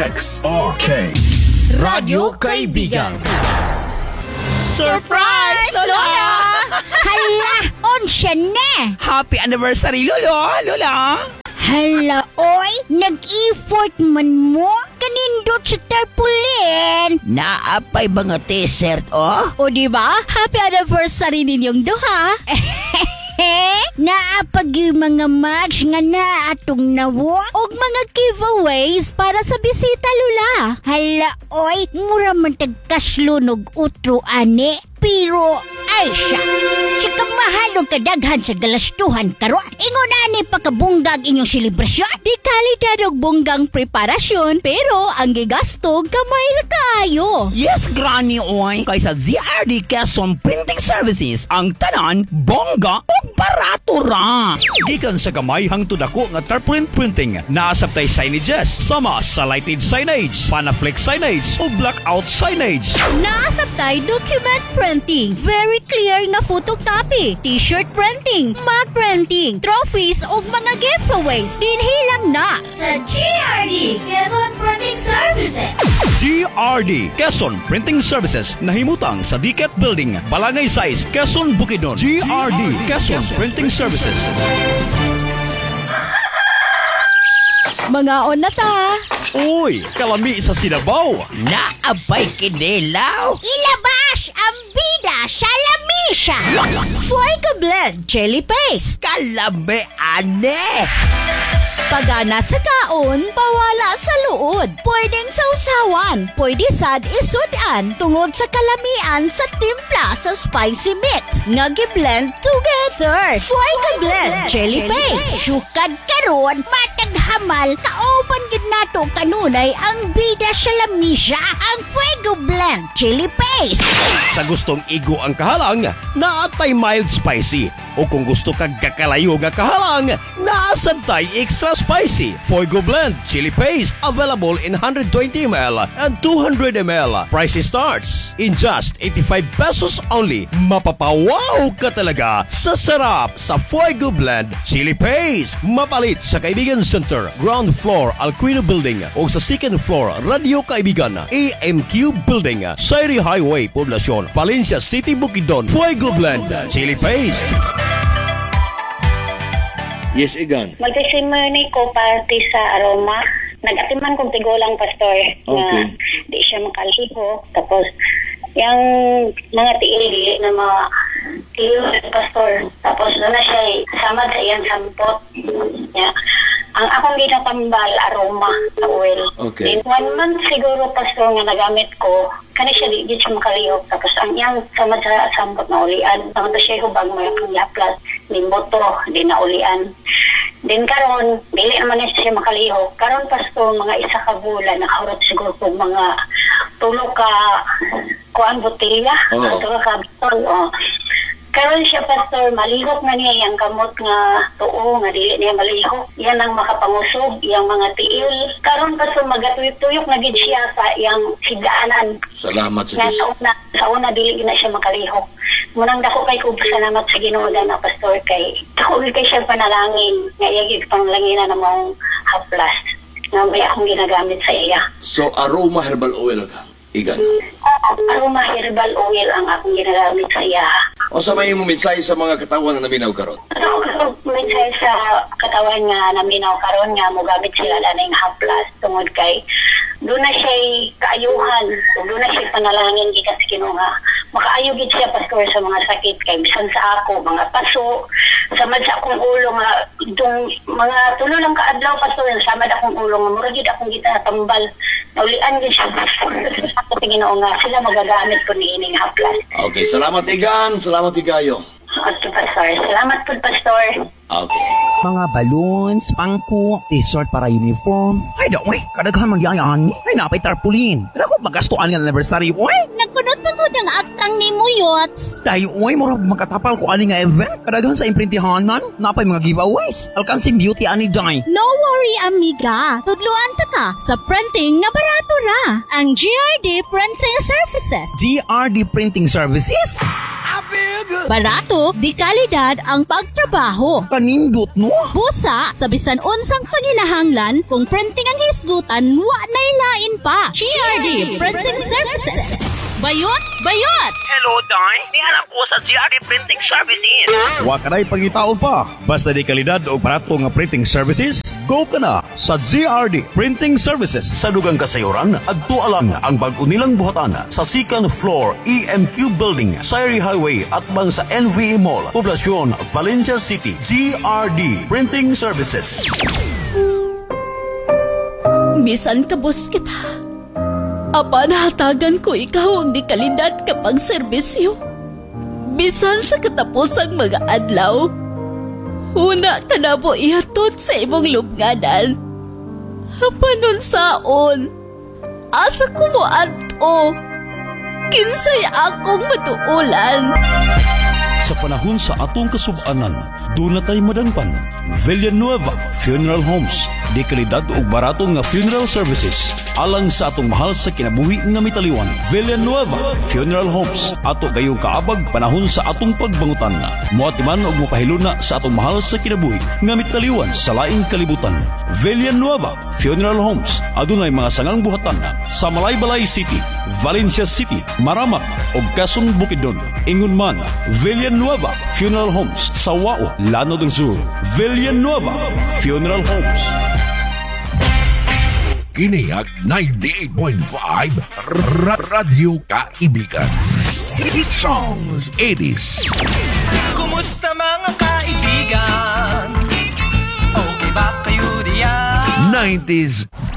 DXRK Radyo Kaibigan. Surprise, Lola! Hala, onsya na! Happy anniversary, Lola! Hala, oy, nag-effort man mo? Kanindot sa tarpulin. Naapay ba nga t-shirt, oh? O diba? Happy anniversary ninyong duha. Naapag yung mga match nga na atong nawo Og mga giveaways para sa bisita, Lula. Hala, oy, mura man tagkaslunog utro ane. Pero, ay siya kamahalog kadaghan sa galastuhan karon. Ingon ani pakabunggag inyong selebrasyon. Di kalidad og bunggang preparasyon, pero ang gigastog kamay ra kaayo. Yes, Granny, oy. Kaysa ZRD Quezon Printing Services, ang tanan, bongga o barato ra. Gikan sa gamay hangtod ako nga tarpaulin printing, naasabtay signages, sama sa lighted signage, panaflex signage o blackout signage. Naasabtay document printing, very clear nga photocopy, t-shirt printing, mug printing, trophies ug mga giveaways. Dinhilang na sa GRD Quezon Printing Services. GRD Quezon Printing Services, nahimutang sa Diket Building, Balangay Size, Quezon, Bukidnon. GRD Quezon Printing Services. Mga on na ta. Uy, kalami sa Sinabaw. Naabay kinilaw. Ilabas ang bida sa lamisa. Fuego Blend Jelly Paste. Kalami, ane. Pagana sa kaon, pawala sa luod. Pwedeng sausawan, pwede sad isudan tungod sa kalamian sa timpla sa spicy mix. Nagi-blend together. Fuego Blend Jelly Paste. Sukad karon, matag hamal, kauban gid nato kanunay ang bida sa lamisa, ang Fuego Blend Chili Paste. Sa gustong igo ang kahalang, naatay mild spicy. O kung gusto kag kakalayo nga kahalang, naasantay extra spicy. Fuego Blend Chili Paste, available in 120ml and 200ml. Price starts in just 85 pesos only. Mapapawaw ka talaga sa sarap sa Fuego Blend Chili Paste. Mapalit sa Kaibigan Center, ground floor, Alquino Building o sa second floor, Radio Kaibigan, AMQ Building, Sairi Highway, Poblacion, Valencia City, Bukidnon. Fuego Blend Chili Paste. Yes, Igan. Magtesimony ko party sa Aroma. Nag-atiman kong tigulang pastor Okay. na di siya makaliho. Tapos, yung mga tiili na mga tiil pastor. Tapos, doon na siya sama sa iyang sampot. Yeah. Ang akong ginatambal, Aroma, sa oil. Okay. Then, 1 month siguro, pastor, nga nagamit ko, kani siya di siya makalihok. Tapos, ang iyang sama sa sampot na ulian. Tapos siya hubag mo yung yaplas. Din boto, din na ulian. Din karon, dili naman na siya makalihok. Karon, pastor, mga isa ka bulan, nakahurot siguro po mga tulog ka kuan botelya. Oo. Tulog ka bitol, Karon siya, pastor, malihok na niya yung gamot nga tuo, nga dili niya malihok. Yan ang makapangusog, yung mga tiil. Karon, pastor, magatuyok-tuyok na gid siya sa yung higdaanan. Salamat sa Nga Diyos. sa una dili na siya makalihok. Munang dako kay ko salamat sa Ginoo na pastor kay dako kay siya panalangin. Nga iyagig panglangina na mong haplas. Nga may akong ginagamit sa iya. So, Aroma Herbal Oil ka, Igan. Aroma herbal oil ang akong ginagamit sa iya. O sa may mo mensahe sa mga katawan na naminaw karon. Minsan sa katawan nga naminaw karon nga mogamit sila laning haplas tungod kay doon na siya kaayuhan, doon na siya panalangin gikan sa Ginoo nga makaayo gid siya pastor sa mga sakit kay bisan sa ako mga paso samad sa akong ulo nga itong mga tulo lang kaadlaw pastor samad akong ulo nga mura gid akong gitatambal naulian gid siya sa Ginoo nga sila magagamit ko niining haplas. Okay, salamat Igan. Salamat Igayo. Okay, pastor. Salamat po, pastor. Okay. Mga balloons, pangko, t-shirt para uniform. Ay, daw, kadaghan magyayaan. Ay, napay tarpulin. Ako, magastuan ng anniversary, oy. Nagkunot pa mo ng aktang ni mo, Yots. Dahil, oy, mura makatapal ko ani nga event. Kadaghan sa imprintihanan, napay mga giveaways. Alkansing beauty ani day. No worry, amiga. Tudluan ta ka sa printing na barato ra. Ang GRD Printing Services. GRD Printing Services? I feel Barato, di kalidad ang pagtrabaho. Kanindot no? Busa, sa bisan unsang paninahanglan, kung printing ang hisgutan, wa na'y lain pa. GRD Printing Services. Bayot! Bayot! Hello, Day. Nihanap ko sa GRD Printing Services. Wa ka na'y pangitaon pa. Basta di kalidad o barato nga printing services, go ka na sa GRD Printing Services. Sa dugang kasayuran, adto alang ang bag-o nilang buhatan sa second floor EMQ Building, Sayri Highway at bang sa NVE Mall, Poblacion, Valencia City. GRD Printing Services. Bisan kabos kita. Apan hatagan ko ikaw ang di kalidad kapag serbisyo. Bisan sa katapusang mga adlaw, una ka na po ihatod sa imong lubnganan. Apan saon, asa ko mo ato, kinsay akong matuulan. Sa panahon sa atong kasubanan, doon na tayo madangpan. Villanueva Funeral Homes. Di kalidad o barato nga funeral services. Alang sa atong mahal sa kinabuhi nga mitaliwan. Villanueva Funeral Homes. Ato gayong kaabag panahon sa atong pagbangutan. Muatiman o mapahiluna sa atong mahal sa kinabuhi nga mitaliwan sa laing kalibutan. Villanueva Funeral Homes. Adunay mga sangang buhatan sa Malaybalay City, Valencia City, Maramak o Quezon Bukidnon. Ingon man, Villanueva Funeral Homes sa Wao, Llano del Sur. Villanueva Funeral Homes. Kiniyag 98.5 Radyo Kaibigan. Hit songs 80s. Kumusta mga kaibigan? Okay ba kayo diyan? 90s